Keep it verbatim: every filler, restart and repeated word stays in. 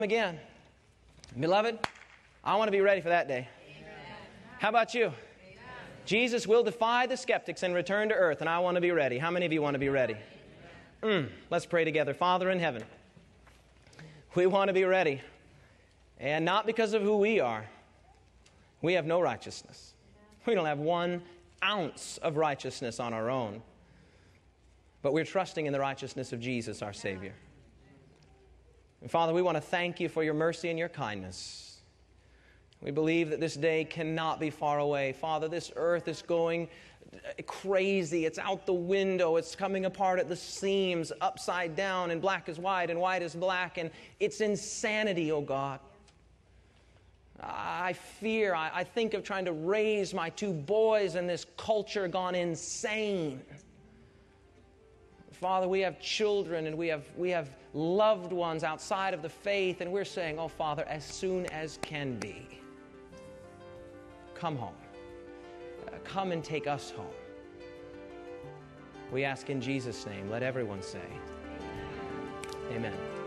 again. Beloved, I want to be ready for that day. Amen. How about you? Amen. Jesus will defy the skeptics and return to earth, and I want to be ready. How many of you want to be ready? Mm, let's pray together. Father in heaven, we want to be ready, and not because of who we are. We have no righteousness. We don't have one ounce of righteousness on our own, but we're trusting in the righteousness of Jesus, our Savior. And Father, we want to thank you for your mercy and your kindness. We believe that this day cannot be far away. Father, this earth is going crazy. It's out the window. It's coming apart at the seams, upside down, and black is white, and white is black, and it's insanity, oh God. I fear, I, I think of trying to raise my two boys in this culture gone insane. Father, we have children and we have we have loved ones outside of the faith, and we're saying, oh, Father, as soon as can be, come home. Uh, come and take us home. We ask in Jesus' name. Let everyone say, amen.